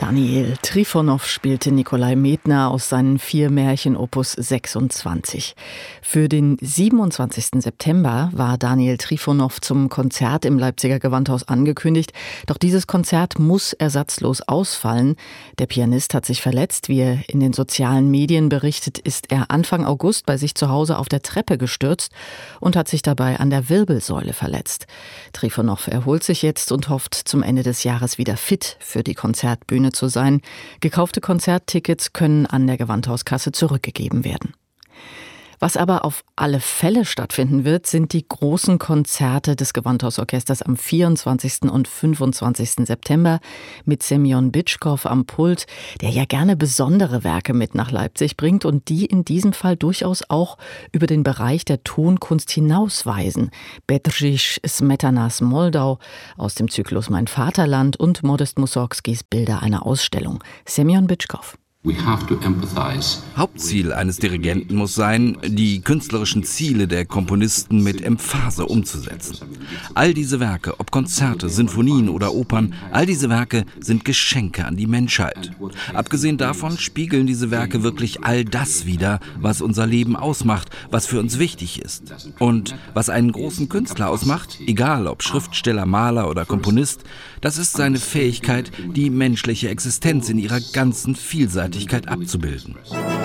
Daniil Trifonow spielte Nikolai Medtner aus seinen 4 Märchen Opus 26. Für den 27. September war Daniil Trifonow zum Konzert im Leipziger Gewandhaus angekündigt. Doch dieses Konzert muss ersatzlos ausfallen. Der Pianist hat sich verletzt. Wie er in den sozialen Medien berichtet, ist er Anfang August bei sich zu Hause auf der Treppe gestürzt und hat sich dabei an der Wirbelsäule verletzt. Trifonow erholt sich jetzt und hofft, zum Ende des Jahres wieder fit für die Konzertbühne zu sein. Gekaufte Konzerttickets können an der Gewandhauskasse zurückgegeben werden. Was aber auf alle Fälle stattfinden wird, sind die großen Konzerte des Gewandhausorchesters am 24. und 25. September mit Semjon Bitschkow am Pult, der ja gerne besondere Werke mit nach Leipzig bringt und die in diesem Fall durchaus auch über den Bereich der Tonkunst hinausweisen. Bedřich Smetanas Moldau aus dem Zyklus Mein Vaterland und Modest Mussorgskis Bilder einer Ausstellung. Semjon Bitschkow. Hauptziel eines Dirigenten muss sein, die künstlerischen Ziele der Komponisten mit Emphase umzusetzen. All diese Werke, ob Konzerte, Sinfonien oder Opern, all diese Werke sind Geschenke an die Menschheit. Abgesehen davon spiegeln diese Werke wirklich all das wider, was unser Leben ausmacht, was für uns wichtig ist. Und was einen großen Künstler ausmacht, egal ob Schriftsteller, Maler oder Komponist, das ist seine Fähigkeit, die menschliche Existenz in ihrer ganzen Vielseitigkeit abzubilden.